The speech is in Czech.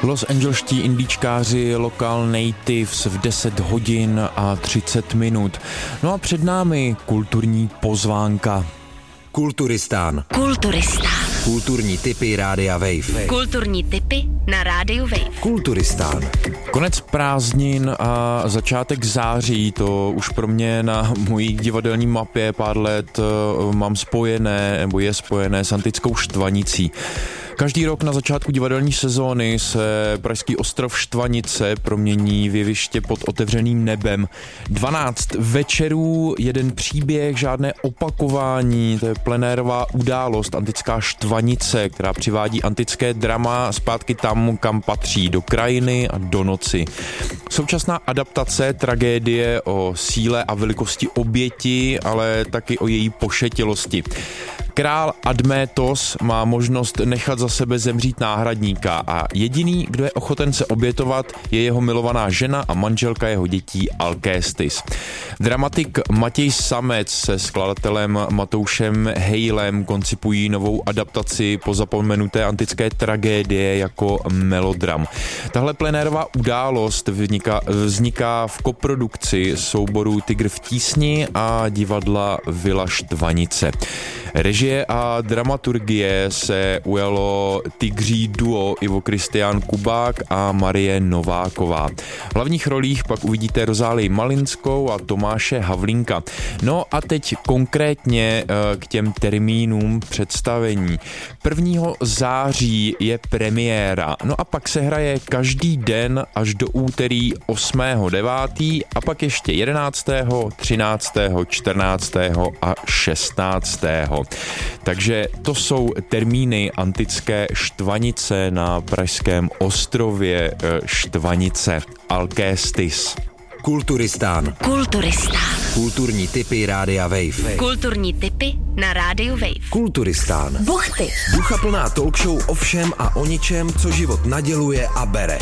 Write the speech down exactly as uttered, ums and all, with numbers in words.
Los Angelští indíčkáři Local Natives v deset hodin a třicet minut. No a před námi kulturní pozvánka. Kulturistán. Kulturistán. Kulturní tipy Rádia Wave. Kulturní tipy na Rádiu Wave. Kulturistán. Konec prázdnin a začátek září, to už pro mě na mojí divadelní mapě pár let mám spojené, nebo je spojené s antickou Štvanicí. Každý rok na začátku divadelní sezóny se pražský ostrov Štvanice promění v jeviště pod otevřeným nebem. dvanáct večerů, jeden příběh, žádné opakování, to je plenérová událost, antická Štvanice, která přivádí antické drama zpátky tam, kam patří, do krajiny a do noci. Současná adaptace tragédie o síle a velikosti oběti, ale taky o její pošetilosti. Král Admétos má možnost nechat za sebe zemřít náhradníka a jediný, kdo je ochoten se obětovat, je jeho milovaná žena a manželka jeho dětí Alcestis. Dramatik Matěj Samec se skladatelem Matoušem Hejlem koncipují novou adaptaci pozapomenuté antické tragédie jako melodram. Tahle plenérová událost vzniká, vzniká v koprodukci souboru Tygr v tísni a divadla Vila Štvanice. Režie a dramaturgie se ujalo tygří duo Ivo Kristián Kubák a Marie Nováková. V hlavních rolích pak uvidíte Rozálii Malinskou a Tomáše Havlínka. No a teď konkrétně k těm termínům představení. prvního září je premiéra, no a pak se hraje každý den až do úterý osmého devátého a pak ještě jedenáctého, třináctého, čtrnáctého a šestnáctého Takže to jsou termíny antické Štvanice na pražském ostrově Štvanice. Alcestis. Kulturistán. Kulturistán. Kulturní tipy Rádia Wave. Kulturní tipy na Rádiu Wave. Kulturistán. Buchty. Duchaplná talk show o všem a o ničem, co život naděluje a bere.